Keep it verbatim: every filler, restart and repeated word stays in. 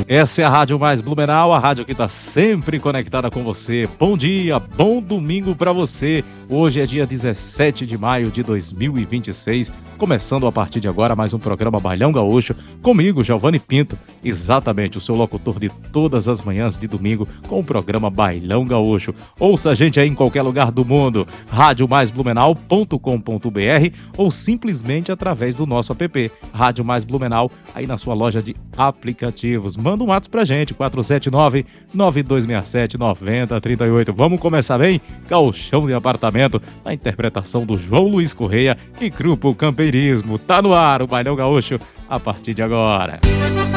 Essa é a Rádio Mais Blumenau, a rádio que está sempre conectada com você. Bom dia, bom domingo para você. Hoje é dia dezessete de maio de dois mil e vinte e seis, começando a partir de agora mais um programa Bailão Gaúcho, comigo, Giovanni Pinto, exatamente o seu locutor de todas as manhãs de domingo com o programa Bailão Gaúcho. Ouça a gente aí em qualquer lugar do mundo, rádio mais blumenau ponto com ponto b r ou simplesmente através do nosso app, Rádio Mais Blumenau, aí na sua loja de aplicativos. Manda um WhatsApp pra gente, quatro sete nove, nove dois seis sete, nove zero três oito. Vamos começar bem? Gauchão de Apartamento, na interpretação do João Luiz Correia e Grupo Campeirismo. Tá no ar o Bailão Gaúcho a partir de agora.